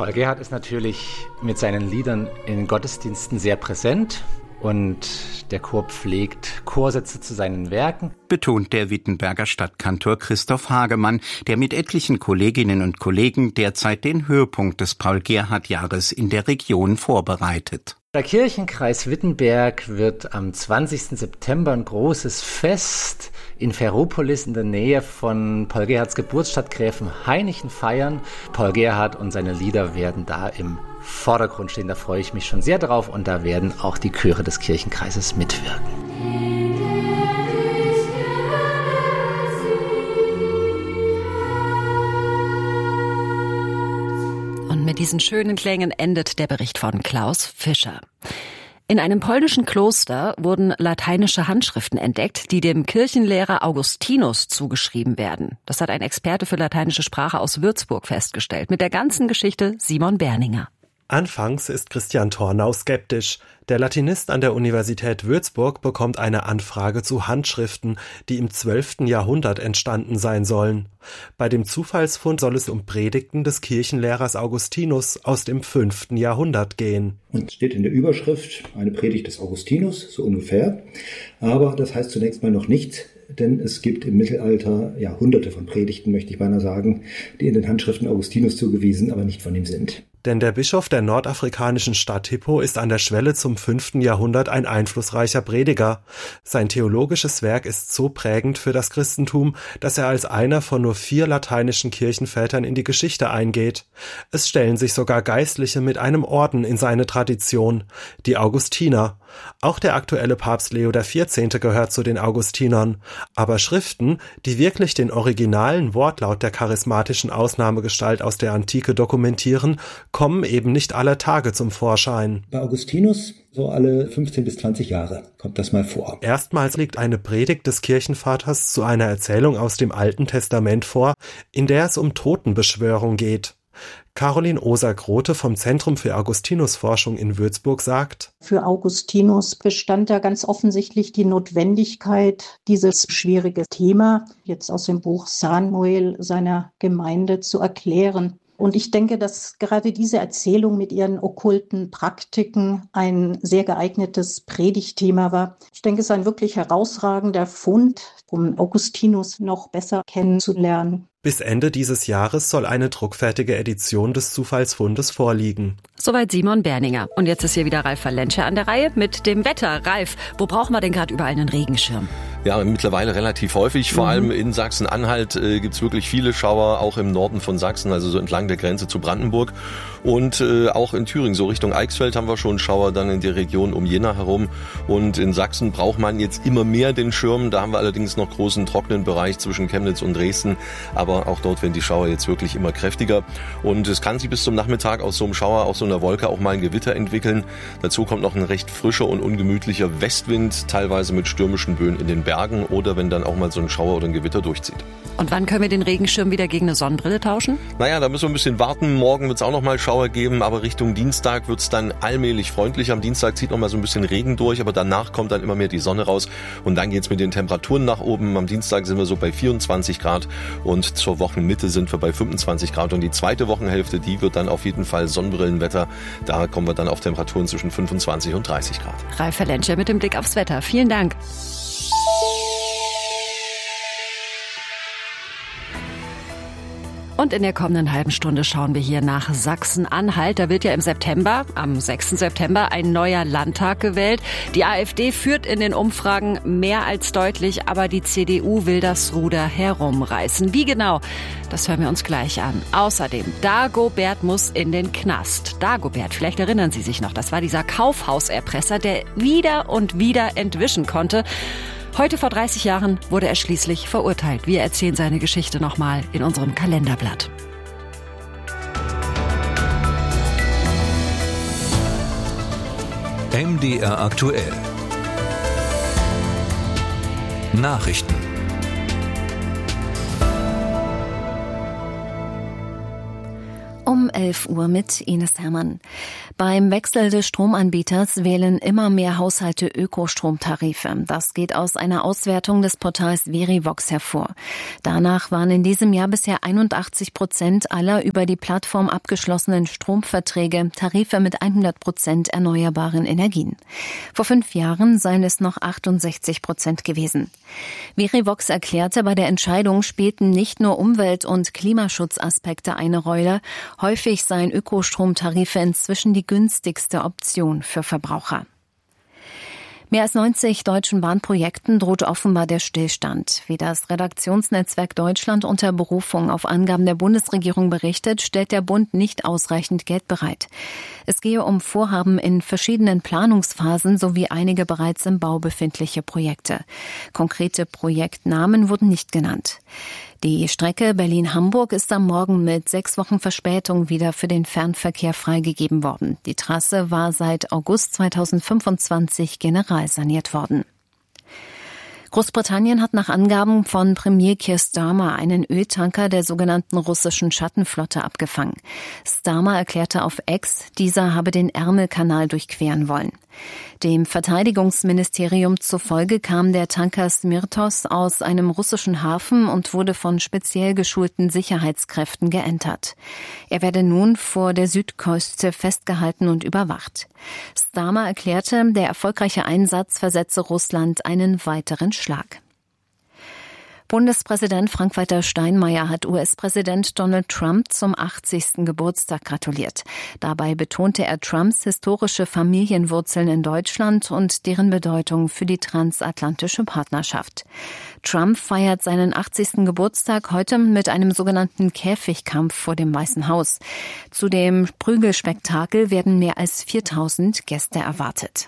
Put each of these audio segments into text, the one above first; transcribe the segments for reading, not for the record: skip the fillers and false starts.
Paul Gerhardt ist natürlich mit seinen Liedern in den Gottesdiensten sehr präsent und der Chor pflegt Chorsätze zu seinen Werken. Betont der Wittenberger Stadtkantor Christoph Hagemann, der mit etlichen Kolleginnen und Kollegen derzeit den Höhepunkt des Paul-Gerhardt-Jahres in der Region vorbereitet. Der Kirchenkreis Wittenberg wird am 20. September ein großes Fest in Ferropolis in der Nähe von Paul Gerhardts Geburtsstadt Gräfenhainichen feiern. Paul Gerhardt und seine Lieder werden da im Vordergrund stehen. Da freue ich mich schon sehr drauf und da werden auch die Chöre des Kirchenkreises mitwirken. Mit diesen schönen Klängen endet der Bericht von Klaus Fischer. In einem polnischen Kloster wurden lateinische Handschriften entdeckt, die dem Kirchenlehrer Augustinus zugeschrieben werden. Das hat ein Experte für lateinische Sprache aus Würzburg festgestellt. Mit der ganzen Geschichte Simon Berninger. Anfangs ist Christian Tornau skeptisch. Der Latinist an der Universität Würzburg bekommt eine Anfrage zu Handschriften, die im 12. Jahrhundert entstanden sein sollen. Bei dem Zufallsfund soll es um Predigten des Kirchenlehrers Augustinus aus dem 5. Jahrhundert gehen. Und steht in der Überschrift eine Predigt des Augustinus, so ungefähr. Aber das heißt zunächst mal noch nichts, denn es gibt im Mittelalter hunderte von Predigten, möchte ich beinahe sagen, die in den Handschriften Augustinus zugewiesen, aber nicht von ihm sind. Denn der Bischof der nordafrikanischen Stadt Hippo ist an der Schwelle zum 5. Jahrhundert ein einflussreicher Prediger. Sein theologisches Werk ist so prägend für das Christentum, dass er als einer von nur 4 lateinischen Kirchenvätern in die Geschichte eingeht. Es stellen sich sogar Geistliche mit einem Orden in seine Tradition, die Augustiner. Auch der aktuelle Papst Leo XIV. Gehört zu den Augustinern. Aber Schriften, die wirklich den originalen Wortlaut der charismatischen Ausnahmegestalt aus der Antike dokumentieren, kommen eben nicht aller Tage zum Vorschein. Bei Augustinus so alle 15 bis 20 Jahre kommt das mal vor. Erstmals liegt eine Predigt des Kirchenvaters zu einer Erzählung aus dem Alten Testament vor, in der es um Totenbeschwörung geht. Caroline Oser-Grote vom Zentrum für Augustinus-Forschung in Würzburg sagt: Für Augustinus bestand da ganz offensichtlich die Notwendigkeit, dieses schwierige Thema jetzt aus dem Buch Samuel seiner Gemeinde zu erklären. Und ich denke, dass gerade diese Erzählung mit ihren okkulten Praktiken ein sehr geeignetes Predigtthema war. Ich denke, es ist ein wirklich herausragender Fund, um Augustinus noch besser kennenzulernen. Bis Ende dieses Jahres soll eine druckfertige Edition des Zufallsfundes vorliegen. Soweit Simon Berninger. Und jetzt ist hier wieder Ralf Verlenscher an der Reihe mit dem Wetter. Ralf, wo brauchen wir denn gerade überall einen Regenschirm? Ja, mittlerweile relativ häufig. Vor allem in Sachsen-Anhalt gibt's wirklich viele Schauer, auch im Norden von Sachsen, also so entlang der Grenze zu Brandenburg. Und auch in Thüringen, so Richtung Eichsfeld haben wir schon Schauer, dann in der Region um Jena herum. Und in Sachsen braucht man jetzt immer mehr den Schirm. Da haben wir allerdings noch großen trockenen Bereich zwischen Chemnitz und Dresden. Aber auch dort werden die Schauer jetzt wirklich immer kräftiger. Und es kann sich bis zum Nachmittag aus so einem Schauer, aus so einer Wolke auch mal ein Gewitter entwickeln. Dazu kommt noch ein recht frischer und ungemütlicher Westwind, teilweise mit stürmischen Böen in den Bergen oder wenn dann auch mal so ein Schauer oder ein Gewitter durchzieht. Und wann können wir den Regenschirm wieder gegen eine Sonnenbrille tauschen? Naja, da müssen wir ein bisschen warten. Morgen wird es auch noch mal Schauer geben, aber Richtung Dienstag wird es dann allmählich freundlich. Am Dienstag zieht noch mal so ein bisschen Regen durch, aber danach kommt dann immer mehr die Sonne raus und dann geht es mit den Temperaturen nach oben. Am Dienstag sind wir so bei 24 Grad und zur Wochenmitte sind wir bei 25 Grad und die zweite Wochenhälfte, die wird dann auf jeden Fall Sonnenbrillenwetter. Da kommen wir dann auf Temperaturen zwischen 25 und 30 Grad. Ralf Verlenscher mit dem Blick aufs Wetter. Vielen Dank. Und in der kommenden halben Stunde schauen wir hier nach Sachsen-Anhalt. Da wird ja im September, am 6. September, ein neuer Landtag gewählt. Die AfD führt in den Umfragen mehr als deutlich, aber die CDU will das Ruder herumreißen. Wie genau? Das hören wir uns gleich an. Außerdem, Dagobert muss in den Knast. Dagobert, vielleicht erinnern Sie sich noch, das war dieser Kaufhauserpresser, der wieder und wieder entwischen konnte. Heute vor 30 Jahren wurde er schließlich verurteilt. Wir erzählen seine Geschichte nochmal in unserem Kalenderblatt. MDR aktuell. Nachrichten. Um 11 Uhr mit Ines Herrmann. Beim Wechsel des Stromanbieters wählen immer mehr Haushalte Ökostromtarife. Das geht aus einer Auswertung des Portals Verivox hervor. Danach waren in diesem Jahr bisher 81% aller über die Plattform abgeschlossenen Stromverträge Tarife mit 100% erneuerbaren Energien. Vor 5 Jahren seien es noch 68% gewesen. Verivox erklärte, bei der Entscheidung spielten nicht nur Umwelt- und Klimaschutzaspekte eine Rolle. Häufig seien Ökostromtarife inzwischen die günstigste Option für Verbraucher. Mehr als 90 deutschen Bahnprojekten droht offenbar der Stillstand. Wie das Redaktionsnetzwerk Deutschland unter Berufung auf Angaben der Bundesregierung berichtet, stellt der Bund nicht ausreichend Geld bereit. Es gehe um Vorhaben in verschiedenen Planungsphasen sowie einige bereits im Bau befindliche Projekte. Konkrete Projektnamen wurden nicht genannt. Die Strecke Berlin-Hamburg ist am Morgen mit 6 Wochen Verspätung wieder für den Fernverkehr freigegeben worden. Die Trasse war seit August 2025 generalsaniert worden. Großbritannien hat nach Angaben von Premier Keir Starmer einen Öltanker der sogenannten russischen Schattenflotte abgefangen. Starmer erklärte auf X, dieser habe den Ärmelkanal durchqueren wollen. Dem Verteidigungsministerium zufolge kam der Tanker Smirtos aus einem russischen Hafen und wurde von speziell geschulten Sicherheitskräften geentert. Er werde nun vor der Südküste festgehalten und überwacht. Starmer erklärte, der erfolgreiche Einsatz versetze Russland einen weiteren Schlag. Bundespräsident Frank-Walter Steinmeier hat US-Präsident Donald Trump zum 80. Geburtstag gratuliert. Dabei betonte er Trumps historische Familienwurzeln in Deutschland und deren Bedeutung für die transatlantische Partnerschaft. Trump feiert seinen 80. Geburtstag heute mit einem sogenannten Käfigkampf vor dem Weißen Haus. Zu dem Prügelspektakel werden mehr als 4000 Gäste erwartet.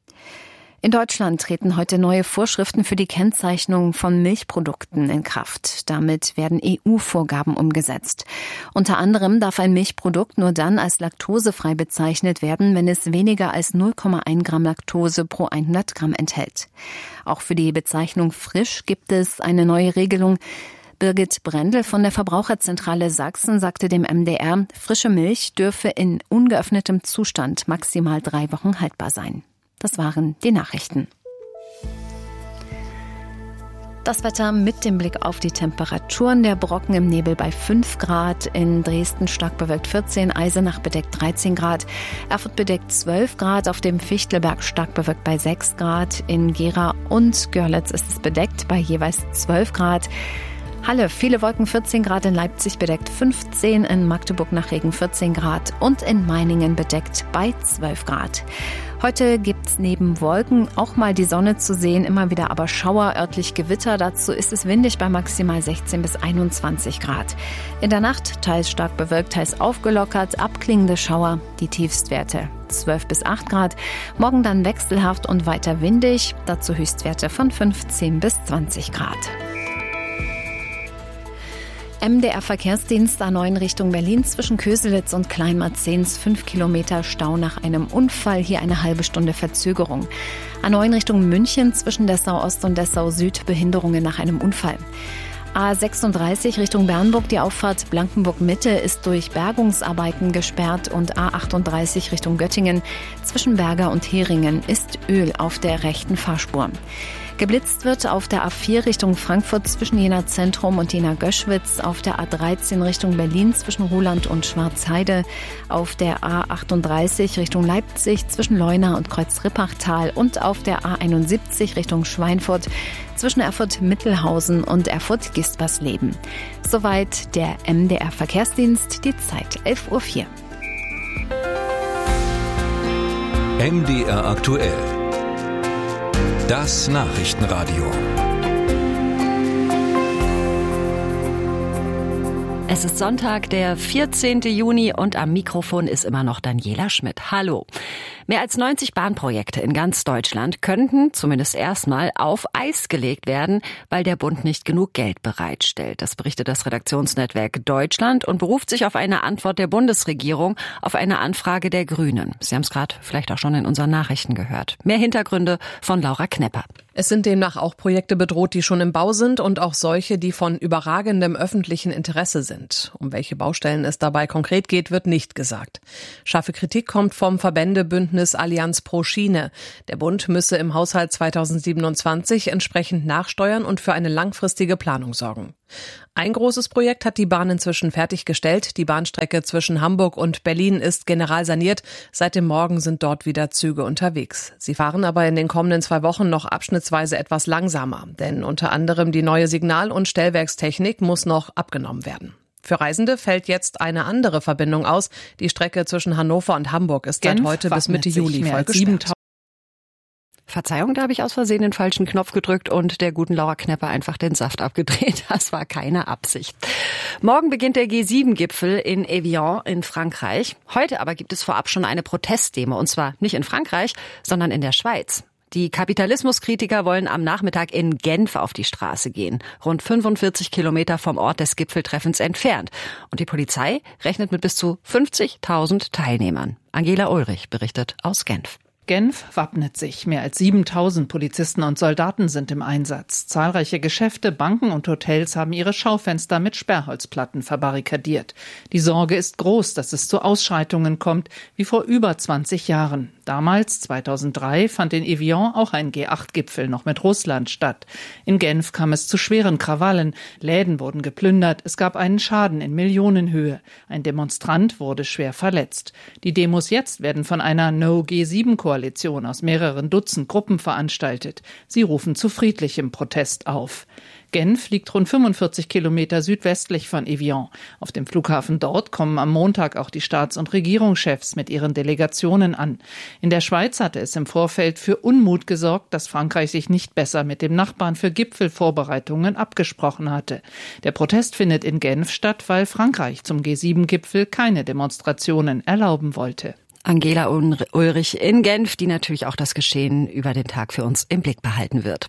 In Deutschland treten heute neue Vorschriften für die Kennzeichnung von Milchprodukten in Kraft. Damit werden EU-Vorgaben umgesetzt. Unter anderem darf ein Milchprodukt nur dann als laktosefrei bezeichnet werden, wenn es weniger als 0,1 Gramm Laktose pro 100 Gramm enthält. Auch für die Bezeichnung frisch gibt es eine neue Regelung. Birgit Brendel von der Verbraucherzentrale Sachsen sagte dem MDR, frische Milch dürfe in ungeöffnetem Zustand maximal 3 Wochen haltbar sein. Das waren die Nachrichten. Das Wetter mit dem Blick auf die Temperaturen. Der Brocken im Nebel bei 5 Grad, in Dresden stark bewölkt 14, Eisenach bedeckt 13 Grad, Erfurt bedeckt 12 Grad, auf dem Fichtelberg stark bewölkt bei 6 Grad, in Gera und Görlitz ist es bedeckt bei jeweils 12 Grad. Halle, viele Wolken 14 Grad, in Leipzig bedeckt 15, in Magdeburg nach Regen 14 Grad und in Meiningen bedeckt bei 12 Grad. Heute gibt's neben Wolken auch mal die Sonne zu sehen, immer wieder aber Schauer, örtlich Gewitter. Dazu ist es windig bei maximal 16 bis 21 Grad. In der Nacht teils stark bewölkt, teils aufgelockert, abklingende Schauer, die Tiefstwerte 12 bis 8 Grad. Morgen dann wechselhaft und weiter windig, dazu Höchstwerte von 15 bis 20 Grad. MDR-Verkehrsdienst A9 Richtung Berlin zwischen Köselitz und Kleinmarzens 5 Kilometer Stau nach einem Unfall, hier eine halbe Stunde Verzögerung. A9 Richtung München zwischen Dessau Ost und Dessau Süd Behinderungen nach einem Unfall. A36 Richtung Bernburg, die Auffahrt Blankenburg-Mitte ist durch Bergungsarbeiten gesperrt und A38 Richtung Göttingen zwischen Berger und Heringen ist Öl auf der rechten Fahrspur. Geblitzt wird auf der A4 Richtung Frankfurt zwischen Jena Zentrum und Jena Göschwitz, auf der A13 Richtung Berlin zwischen Ruhland und Schwarzheide, auf der A38 Richtung Leipzig zwischen Leuna und Kreuz-Rippachtal und auf der A71 Richtung Schweinfurt zwischen Erfurt-Mittelhausen und Erfurt-Gispersleben. Soweit der MDR Verkehrsdienst, die Zeit 11:04 Uhr. MDR aktuell. Das Nachrichtenradio. Es ist Sonntag, der 14. Juni und am Mikrofon ist immer noch Daniela Schmidt. Hallo. Mehr als 90 Bahnprojekte in ganz Deutschland könnten zumindest erstmal auf Eis gelegt werden, weil der Bund nicht genug Geld bereitstellt. Das berichtet das Redaktionsnetzwerk Deutschland und beruft sich auf eine Antwort der Bundesregierung auf eine Anfrage der Grünen. Sie haben es gerade vielleicht auch schon in unseren Nachrichten gehört. Mehr Hintergründe von Laura Knepper. Es sind demnach auch Projekte bedroht, die schon im Bau sind und auch solche, die von überragendem öffentlichen Interesse sind. sind. Um welche Baustellen es dabei konkret geht, wird nicht gesagt. Scharfe Kritik kommt vom Verbändebündnis Allianz pro Schiene. Der Bund müsse im Haushalt 2027 entsprechend nachsteuern und für eine langfristige Planung sorgen. Ein großes Projekt hat die Bahn inzwischen fertiggestellt. Die Bahnstrecke zwischen Hamburg und Berlin ist generalsaniert. Seit dem Morgen sind dort wieder Züge unterwegs. Sie fahren aber in den kommenden 2 Wochen noch abschnittsweise etwas langsamer. Denn unter anderem die neue Signal- und Stellwerkstechnik muss noch abgenommen werden. Für Reisende fällt jetzt eine andere Verbindung aus. Die Strecke zwischen Hannover und Hamburg ist seit heute bis Mitte Juli voll gesperrt. Verzeihung, da habe ich aus Versehen den falschen Knopf gedrückt und der guten Laura Knepper einfach den Saft abgedreht. Das war keine Absicht. Morgen beginnt der G7-Gipfel in Evian in Frankreich. Heute aber gibt es vorab schon eine Protestdemo, und zwar nicht in Frankreich, sondern in der Schweiz. Die Kapitalismuskritiker wollen am Nachmittag in Genf auf die Straße gehen, rund 45 Kilometer vom Ort des Gipfeltreffens entfernt. Und die Polizei rechnet mit bis zu 50.000 Teilnehmern. Angela Ulrich berichtet aus Genf. Genf wappnet sich. Mehr als 7.000 Polizisten und Soldaten sind im Einsatz. Zahlreiche Geschäfte, Banken und Hotels haben ihre Schaufenster mit Sperrholzplatten verbarrikadiert. Die Sorge ist groß, dass es zu Ausschreitungen kommt, wie vor über 20 Jahren. Damals, 2003, fand in Evian auch ein G8-Gipfel noch mit Russland statt. In Genf kam es zu schweren Krawallen. Läden wurden geplündert. Es gab einen Schaden in Millionenhöhe. Ein Demonstrant wurde schwer verletzt. Die Demos jetzt werden von einer No-G7-Koalition aus mehreren Dutzend Gruppen veranstaltet. Sie rufen zu friedlichem Protest auf. Genf liegt rund 45 Kilometer südwestlich von Evian. Auf dem Flughafen dort kommen am Montag auch die Staats- und Regierungschefs mit ihren Delegationen an. In der Schweiz hatte es im Vorfeld für Unmut gesorgt, dass Frankreich sich nicht besser mit dem Nachbarn für Gipfelvorbereitungen abgesprochen hatte. Der Protest findet in Genf statt, weil Frankreich zum G7-Gipfel keine Demonstrationen erlauben wollte. Angela Ulrich in Genf, die natürlich auch das Geschehen über den Tag für uns im Blick behalten wird.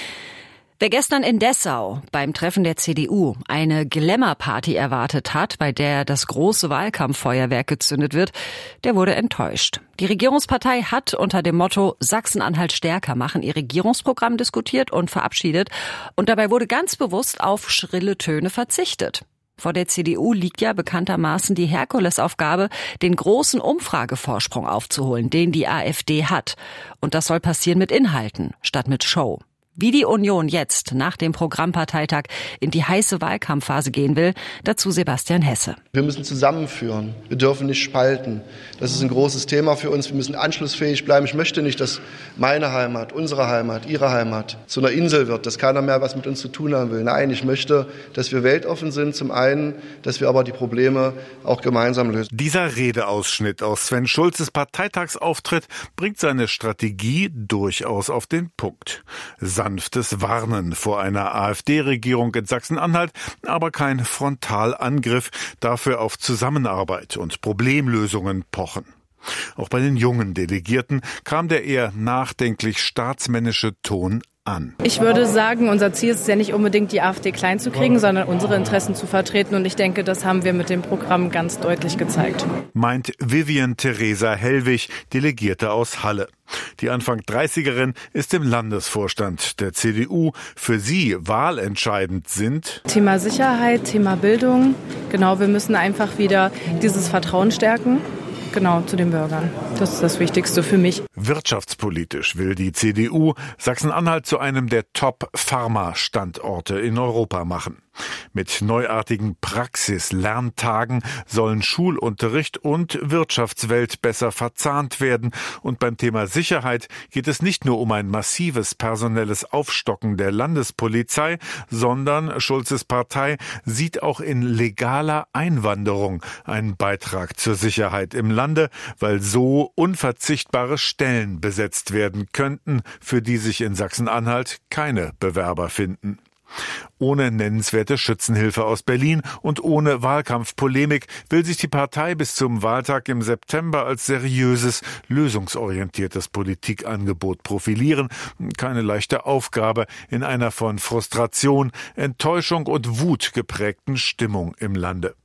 Wer gestern in Dessau beim Treffen der CDU eine Glamour-Party erwartet hat, bei der das große Wahlkampffeuerwerk gezündet wird, der wurde enttäuscht. Die Regierungspartei hat unter dem Motto Sachsen-Anhalt stärker machen ihr Regierungsprogramm diskutiert und verabschiedet. Und dabei wurde ganz bewusst auf schrille Töne verzichtet. Vor der CDU liegt ja bekanntermaßen die Herkulesaufgabe, den großen Umfragevorsprung aufzuholen, den die AfD hat. Und das soll passieren mit Inhalten statt mit Show. Wie die Union jetzt nach dem Programmparteitag in die heiße Wahlkampfphase gehen will, dazu Sebastian Hesse. Wir müssen zusammenführen. Wir dürfen nicht spalten. Das ist ein großes Thema für uns. Wir müssen anschlussfähig bleiben. Ich möchte nicht, dass meine Heimat, unsere Heimat, Ihre Heimat zu einer Insel wird, dass keiner mehr was mit uns zu tun haben will. Nein, ich möchte, dass wir weltoffen sind zum einen, dass wir aber die Probleme auch gemeinsam lösen. Dieser Redeausschnitt aus Sven Schulzes Parteitagsauftritt bringt seine Strategie durchaus auf den Punkt. Sanftes Warnen vor einer AfD-Regierung in Sachsen-Anhalt, aber kein Frontalangriff, dafür auf Zusammenarbeit und Problemlösungen pochen. Auch bei den jungen Delegierten kam der eher nachdenklich staatsmännische Ton an. Ich würde sagen, unser Ziel ist es ja nicht unbedingt, die AfD klein zu kriegen, sondern unsere Interessen zu vertreten. Und ich denke, das haben wir mit dem Programm ganz deutlich gezeigt. Meint Vivian Theresa Hellwig, Delegierte aus Halle. Die Anfang 30erin ist im Landesvorstand der CDU. Für sie wahlentscheidend sind Thema Sicherheit, Thema Bildung. Genau, wir müssen einfach wieder dieses Vertrauen stärken. Genau, zu den Bürgern. Das ist das Wichtigste für mich. Wirtschaftspolitisch will die CDU Sachsen-Anhalt zu einem der Top-Pharma-Standorte in Europa machen. Mit neuartigen Praxis-Lerntagen sollen Schulunterricht und Wirtschaftswelt besser verzahnt werden. Und beim Thema Sicherheit geht es nicht nur um ein massives personelles Aufstocken der Landespolizei, sondern Schulzes Partei sieht auch in legaler Einwanderung einen Beitrag zur Sicherheit im Lande, weil so unverzichtbare Stellen besetzt werden könnten, für die sich in Sachsen-Anhalt keine Bewerber finden. Ohne nennenswerte Schützenhilfe aus Berlin und ohne Wahlkampfpolemik will sich die Partei bis zum Wahltag im September als seriöses, lösungsorientiertes Politikangebot profilieren. Keine leichte Aufgabe in einer von Frustration, Enttäuschung und Wut geprägten Stimmung im Lande.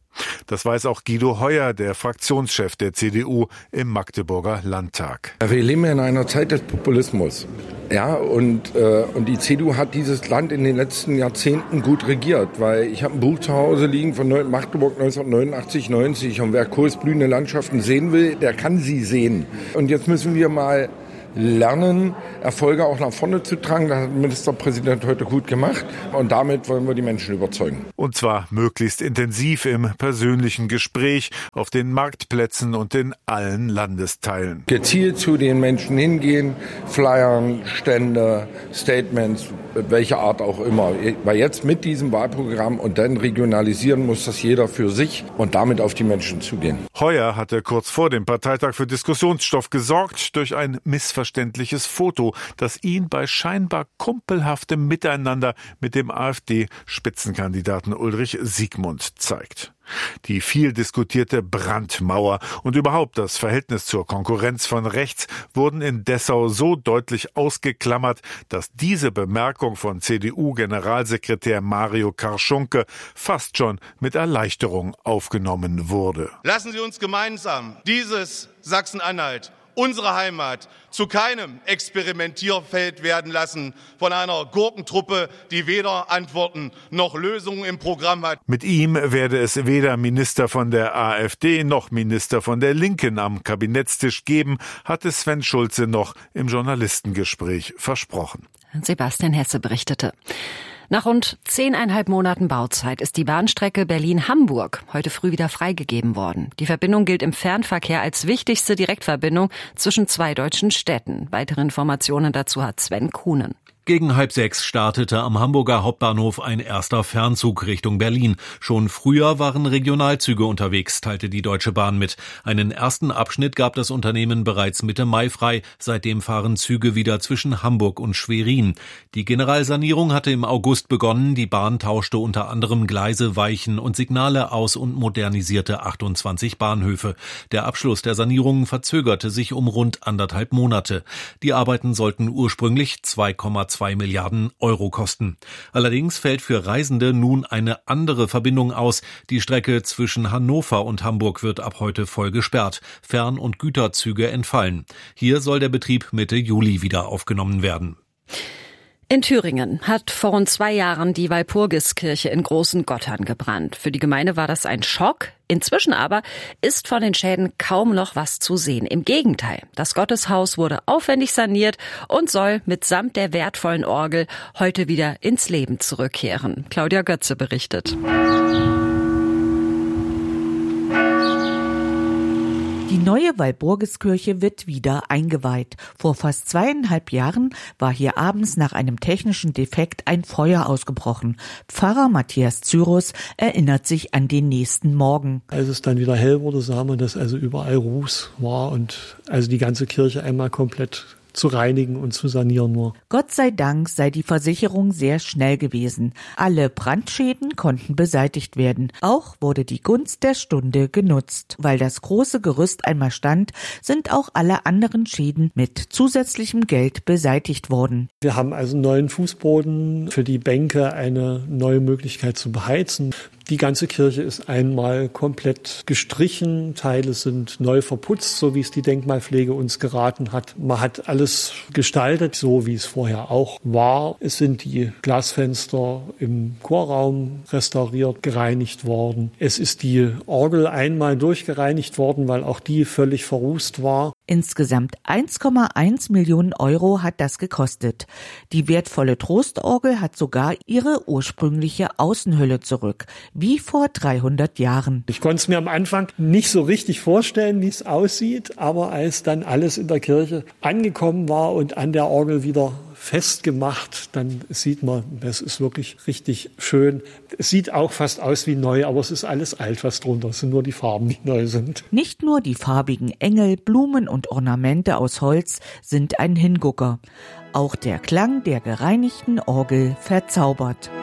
Das weiß auch Guido Heuer, der Fraktionschef der CDU im Magdeburger Landtag. Wir leben ja in einer Zeit des Populismus. Ja, und die CDU hat dieses Land in den letzten Jahrzehnten gut regiert, weil ich habe ein Buch zu Hause liegen von Magdeburg 1989, 90 und wer Kohls blühende Landschaften sehen will, der kann sie sehen. Und jetzt müssen wir mal lernen, Erfolge auch nach vorne zu tragen. Das hat der Ministerpräsident heute gut gemacht. Und damit wollen wir die Menschen überzeugen. Und zwar möglichst intensiv im persönlichen Gespräch, auf den Marktplätzen und in allen Landesteilen. Gezielt zu den Menschen hingehen, Flyern, Stände, Statements, welcher Art auch immer. Weil jetzt mit diesem Wahlprogramm und dann regionalisieren muss das jeder für sich und damit auf die Menschen zugehen. Heuer hatte kurz vor dem Parteitag für Diskussionsstoff gesorgt durch ein missverständliches Foto, das ihn bei scheinbar kumpelhaftem Miteinander mit dem AfD-Spitzenkandidaten Ulrich Siegmund zeigt. Die viel diskutierte Brandmauer und überhaupt das Verhältnis zur Konkurrenz von rechts wurden in Dessau so deutlich ausgeklammert, dass diese Bemerkung von CDU-Generalsekretär Mario Karschunke fast schon mit Erleichterung aufgenommen wurde. Lassen Sie uns gemeinsam dieses Sachsen-Anhalt, unsere Heimat, zu keinem Experimentierfeld werden lassen von einer Gurkentruppe, die weder Antworten noch Lösungen im Programm hat. Mit ihm werde es weder Minister von der AfD noch Minister von der Linken am Kabinettstisch geben, hatte Sven Schulze noch im Journalistengespräch versprochen. Sebastian Hesse berichtete. Nach rund 10,5 Monaten Bauzeit ist die Bahnstrecke Berlin-Hamburg heute früh wieder freigegeben worden. Die Verbindung gilt im Fernverkehr als wichtigste Direktverbindung zwischen zwei deutschen Städten. Weitere Informationen dazu hat Sven Kuhnen. Gegen 5:30 startete am Hamburger Hauptbahnhof ein erster Fernzug Richtung Berlin. Schon früher waren Regionalzüge unterwegs, teilte die Deutsche Bahn mit. Einen ersten Abschnitt gab das Unternehmen bereits Mitte Mai frei. Seitdem fahren Züge wieder zwischen Hamburg und Schwerin. Die Generalsanierung hatte im August begonnen. Die Bahn tauschte unter anderem Gleise, Weichen und Signale aus und modernisierte 28 Bahnhöfe. Der Abschluss der Sanierung verzögerte sich um rund 1,5 Monate. Die Arbeiten sollten ursprünglich 2,2 Milliarden Euro kosten. Allerdings fällt für Reisende nun eine andere Verbindung aus. Die Strecke zwischen Hannover und Hamburg wird ab heute voll gesperrt. Fern- und Güterzüge entfallen. Hier soll der Betrieb Mitte Juli wieder aufgenommen werden. In Thüringen hat vor rund 2 Jahren die Walpurgiskirche in Großengottern gebrannt. Für die Gemeinde war das ein Schock. Inzwischen aber ist von den Schäden kaum noch was zu sehen. Im Gegenteil, das Gotteshaus wurde aufwendig saniert und soll mitsamt der wertvollen Orgel heute wieder ins Leben zurückkehren. Claudia Götze berichtet. Die neue Walpurgiskirche wird wieder eingeweiht. Vor fast 2,5 Jahren war hier abends nach einem technischen Defekt ein Feuer ausgebrochen. Pfarrer Matthias Zyrus erinnert sich an den nächsten Morgen. Als es dann wieder hell wurde, sah man, dass also überall Ruß war und also die ganze Kirche einmal komplett zu reinigen und zu sanieren war. Gott sei Dank sei die Versicherung sehr schnell gewesen. Alle Brandschäden konnten beseitigt werden. Auch wurde die Gunst der Stunde genutzt. Weil das große Gerüst einmal stand, sind auch alle anderen Schäden mit zusätzlichem Geld beseitigt worden. Wir haben also einen neuen Fußboden, für die Bänke eine neue Möglichkeit zu beheizen. Die ganze Kirche ist einmal komplett gestrichen, Teile sind neu verputzt, so wie es die Denkmalpflege uns geraten hat. Man hat alles gestaltet, so wie es vorher auch war. Es sind die Glasfenster im Chorraum restauriert, gereinigt worden. Es ist die Orgel einmal durchgereinigt worden, weil auch die völlig verrußt war. Insgesamt 1,1 Millionen Euro hat das gekostet. Die wertvolle Trostorgel hat sogar ihre ursprüngliche Außenhülle zurück, wie vor 300 Jahren. Ich konnte es mir am Anfang nicht so richtig vorstellen, wie es aussieht, aber als dann alles in der Kirche angekommen war und an der Orgel wieder festgemacht, dann sieht man, das ist wirklich richtig schön. Es sieht auch fast aus wie neu, aber es ist alles alt, was drunter ist. Es sind nur die Farben, die neu sind. Nicht nur die farbigen Engel, Blumen und Ornamente aus Holz sind ein Hingucker. Auch der Klang der gereinigten Orgel verzaubert.